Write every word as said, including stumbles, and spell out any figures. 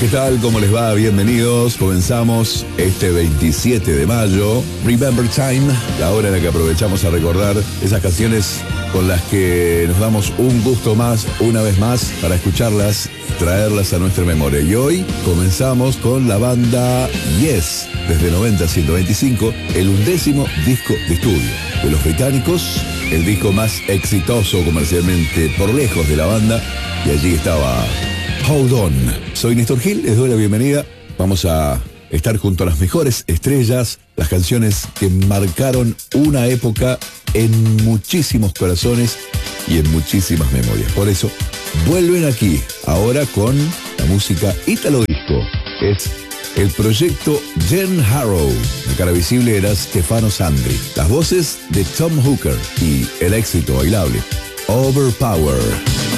¿Qué tal? ¿Cómo les va? Bienvenidos. Comenzamos este veintisiete de mayo. Remember Time, la hora en la que aprovechamos a recordar esas canciones con las que nos damos un gusto más, una vez más, para escucharlas, traerlas a nuestra memoria. Y hoy comenzamos con la banda Yes, desde noventa a ciento veinticinco, el undécimo disco de estudio de los británicos, el disco más exitoso comercialmente por lejos de la banda, y allí estaba Hold On. Soy Néstor Gil, les doy la bienvenida. Vamos a estar junto a las mejores estrellas, las canciones que marcaron una época en muchísimos corazones y en muchísimas memorias. Por eso, vuelven aquí, ahora con la música Italo Disco. Es el proyecto Jen Harrow. La cara visible era Stefano Sandri. Las voces de Tom Hooker y el éxito bailable Overpower.